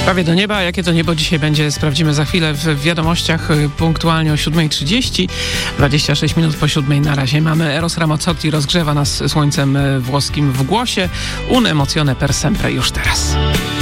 Prawie do nieba. Jakie to niebo dzisiaj będzie, sprawdzimy za chwilę w wiadomościach punktualnie o 7:30. 26 minut po 7 na razie mamy Eros Ramazzotti, rozgrzewa nas słońcem włoskim w głosie. Un emozione per sempre już teraz.